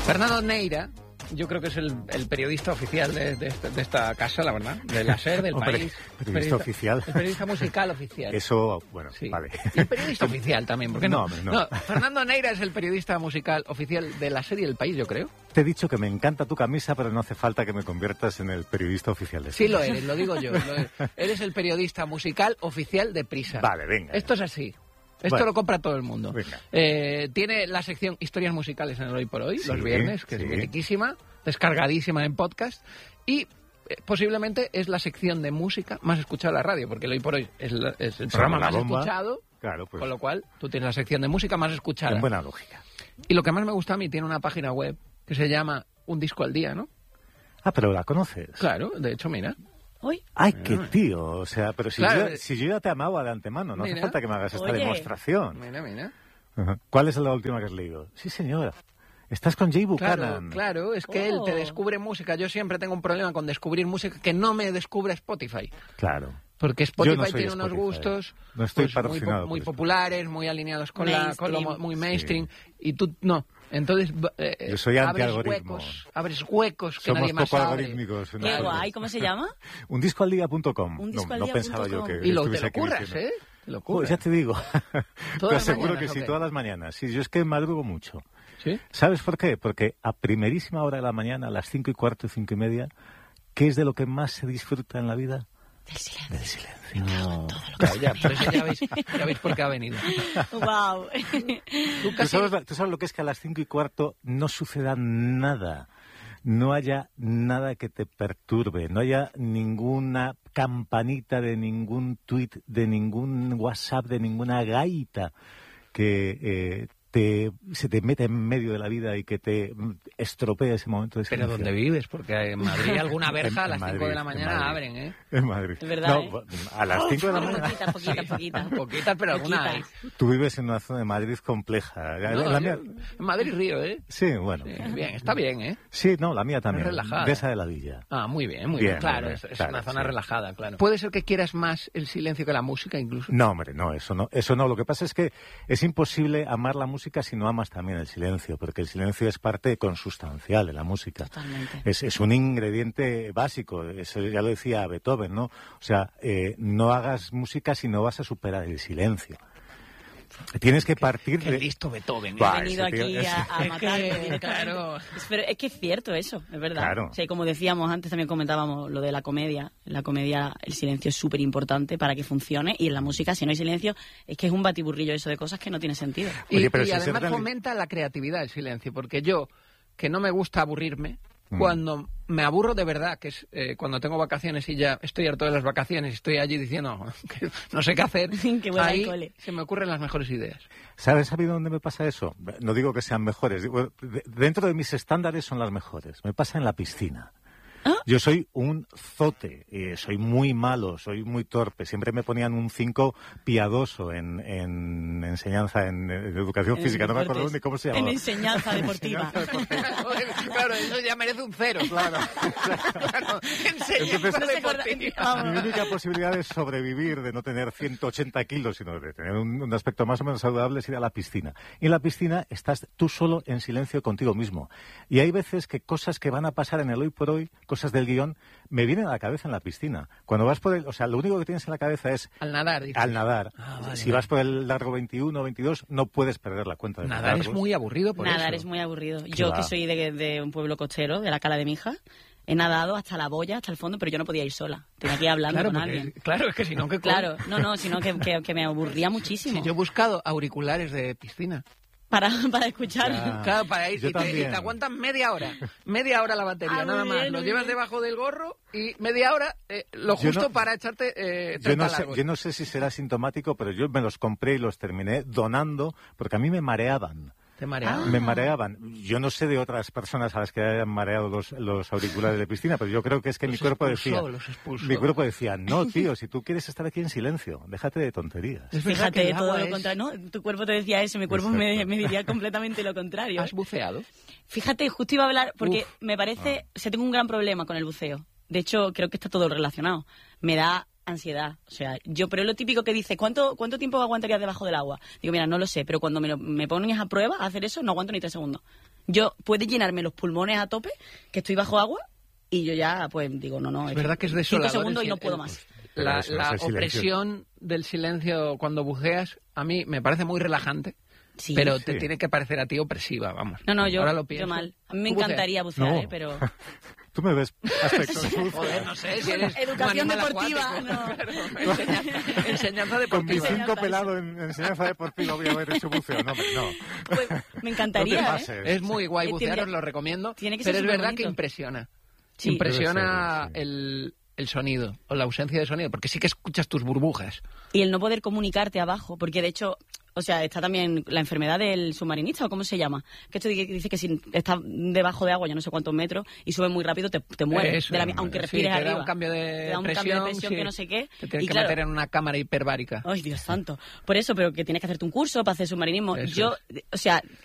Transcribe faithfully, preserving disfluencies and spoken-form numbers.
Fernando Neira, yo creo que es el, el periodista oficial de, de, esta, de esta casa, la verdad, de la SER, del Hombre, país. periodista, periodista oficial. El periodista musical oficial. Eso, bueno, sí. Vale. Y el periodista oficial también, ¿por qué no? No, no. no? Fernando Neira es el periodista musical oficial de la SER y El País, yo creo. Te he dicho que me encanta tu camisa, pero no hace falta que me conviertas en el periodista oficial de Sí lo eres, lo digo yo. Lo eres. Eres el periodista musical oficial de Prisa. Vale, venga. Esto es así. Esto bueno, lo compra todo el mundo. Eh, tiene la sección Historias Musicales en el Hoy por Hoy, sí, los viernes, que sí. es mitiquísima, descargadísima en podcast. Y eh, posiblemente es la sección de música más escuchada en la radio, porque el Hoy por Hoy es, la, es el programa más bomba. escuchado. Claro, pues, con lo cual, tú tienes la sección de música más escuchada. En buena lógica. Y lo que más me gusta a mí, tiene una página web que se llama Un Disco al Día, ¿no? Ah, pero la conoces. Claro, de hecho, mira. Uy. Ay, qué tío, o sea, pero si, claro. yo, si yo ya te amaba de antemano, no mira. hace falta que me hagas esta Oye. demostración. Mira, mira. Uh-huh. ¿Cuál es la última que has leído? Sí, señora. Estás con Jay Buchanan. Claro, claro, es que oh. él te descubre música. Yo siempre tengo un problema con descubrir música que no me descubre Spotify. Claro. Porque Spotify no tiene Spotify. unos gustos no estoy pues, muy, po muy populares, muy alineados con, la, con lo muy mainstream, sí. y tú no. Entonces, eh, yo soy abres huecos, abres huecos que Somos nadie más poco abre. algorítmicos. Qué guay, guay, ¿cómo se llama? un disco al día punto com. Un disco no, al no día pensaba punto com. yo que Y lo, te lo aquí curras, diciendo. ¿eh? Te lo Pues curras. ya te digo. Te aseguro que sí, okay. todas las mañanas. Sí, yo es que madrugo mucho. ¿Sí? ¿Sabes por qué? Porque a primerísima hora de la mañana, a las cinco y cuarto y cinco y media, ¿qué es de lo que más se disfruta en la vida? Del silencio. Del silencio. No. Claro, ya, por eso ya veis, ya veis por qué ha venido. Wow. ¿Tú, casi... ¿Tú, sabes, ¿Tú sabes lo que es que a las cinco y cuarto no suceda nada? No haya nada que te perturbe, no haya ninguna campanita de ningún tuit, de ningún WhatsApp, de ninguna gaita que eh, te, se te mete en medio de la vida y que te estropea ese momento de silencio. Pero ¿dónde vives? Porque en Madrid alguna verja en, a las cinco de la mañana abren, ¿eh? En Madrid. Es verdad, no, ¿eh? A las cinco de la mañana. Poquitas, poquitas, poquitas. Poquitas, pero alguna hay. Tú vives en una zona de Madrid compleja. No, la yo, mía... En Madrid Río, ¿eh? Sí, bueno. Sí, bien, está bien, ¿eh? Sí, no, la mía también. Es relajada. De esa de la villa. Ah, muy bien, muy bien. bien. Claro, bien, es, es claro, una zona sí. relajada, claro. ¿Puede ser que quieras más el silencio que la música, incluso? No, hombre, no, eso no. Eso no. Lo que pasa es que es imposible amar la música si no amas también el silencio, porque el silencio es parte consustancial de la música. Totalmente. Es, es un ingrediente básico. Eso ya lo decía Beethoven, ¿no? O sea, eh, no hagas música si no vas a superar el silencio. Tienes que partir qué, qué de... listo Beethoven. He venido aquí a, a matarme directamente. Claro. Es, pero es que es cierto eso, es verdad. Claro. O sea, como decíamos antes, también comentábamos lo de la comedia. En la comedia el silencio es súper importante para que funcione, y en la música, si no hay silencio, es que es un batiburrillo eso de cosas que no tiene sentido. Y, Oye, pero y si además se... fomenta la creatividad el silencio, porque yo, que no me gusta aburrirme, cuando me aburro de verdad, que es eh, cuando tengo vacaciones y ya estoy harto de las vacaciones y estoy allí diciendo que no sé qué hacer, Qué buena ahí cole. se me ocurren las mejores ideas. ¿Sabes a mí dónde me pasa eso? No digo que sean mejores. Digo, de, dentro de mis estándares son las mejores. Me pasa en la piscina. ¿Ah? Yo soy un zote, eh, soy muy malo, soy muy torpe. Siempre me ponían un cinco piadoso en, en enseñanza, en, en educación En física. No me deportes. acuerdo ni cómo se llamaba. En enseñanza deportiva. Claro, eso ya merece un cero. Claro. Claro, enseñanza Entonces, No se acuerda- deportiva. Mi única posibilidad de sobrevivir, de no tener ciento ochenta kilos, sino de tener un, un aspecto más o menos saludable, es ir a la piscina. Y en la piscina estás tú solo en silencio contigo mismo. Y hay veces que cosas que van a pasar en el hoy por hoy, cosas del guión, me vienen a la cabeza en la piscina. Cuando vas por el... O sea, lo único que tienes en la cabeza es... Al nadar, dices. Al nadar. Ah, vale, si vale. vas por el largo veintiuno o veintidós, no puedes perder la cuenta de los Nadar es largos. muy aburrido por Nadar eso. es muy aburrido. Yo, va? que soy de, de un pueblo costero, de la Cala de Mija, he nadado hasta la boya, hasta el fondo, pero yo no podía ir sola. Tenía que ir hablando Claro, con porque- alguien. claro, es que si no, ¿qué Claro, no, no, sino que, que, que me aburría muchísimo. Si yo he buscado auriculares de piscina. Para, para escuchar. Ya. Claro, para ir Yo y te, y también. te aguantan media hora. Media hora la batería, Ah, nada muy más. bien, Lo muy llevas bien. debajo del gorro y media hora eh, lo Yo justo no- para echarte eh, Yo no, treinta sé, largos. yo no sé si será sintomático, pero yo me los compré y los terminé donando porque a mí me mareaban. ¿Te mareaba? Me mareaban. Yo no sé de otras personas a las que hayan mareado los, los auriculares de piscina, pero yo creo que es que Los mi cuerpo expulsó, decía... los expulsó. Mi cuerpo decía, no, tío, si tú quieres estar aquí en silencio, déjate de tonterías. Es verdad que Fíjate, el todo agua lo es- contrario. No, tu cuerpo te decía eso, mi cuerpo me, Exacto. me diría completamente lo contrario. ¿Has buceado? Fíjate, justo iba a hablar, porque Uf. me parece, o sea, tengo un gran problema con el buceo. De hecho, creo que está todo relacionado. Me da ansiedad, o sea, yo, pero es lo típico que dice, ¿cuánto, cuánto tiempo aguantarías debajo del agua? Digo, mira, no lo sé, pero cuando me, lo- me pones a prueba a hacer eso, no aguanto ni tres segundos. Yo puede llenarme los pulmones a tope, que estoy bajo agua, y yo ya, pues, digo, no, no. Es verdad que es desolador. Cinco segundos y no el, puedo el, más. La, eso, la ese opresión silencio. del silencio cuando buceas, a mí me parece muy relajante. Sí. Pero Sí. te tiene que parecer a ti opresiva, vamos. No, no, yo, Ahora lo yo pienso. mal. A mí me ¿Tú buceas? encantaría bucear, No. ¿eh? Pero... Tú me ves aspecto sucio. Joder, no sé, si eres Educación un animal deportiva, acuático. no. Claro, enseña- enseñanza Con mis deportiva. cinco Enseñanza, pelados en enseñanza deportiva voy a haber hecho buceo. No, hombre, no. Pues, me encantaría, No te ¿eh? pases. Es muy guay Eh, bucear, tiene- os lo recomiendo. tiene que ser Pero es verdad superbonito. que impresiona. Sí. Impresiona Debe ser, sí. el, el sonido o la ausencia de sonido, porque sí que escuchas tus burbujas. Y el no poder comunicarte abajo, porque de hecho, o sea, está también la enfermedad del submarinista, o cómo se llama, que esto di- dice que si estás debajo de agua, ya no sé cuántos metros, y subes muy rápido, te, te mueres, Eso, de la mi- aunque sí, respires te da arriba. un cambio de Te da un presión, cambio de presión sí. que no sé qué. Te tienes y que claro, meter en una cámara hiperbárica. Ay, Dios santo. Por eso, pero que tienes que hacerte un curso para hacer submarinismo. Eso Yo, o sea,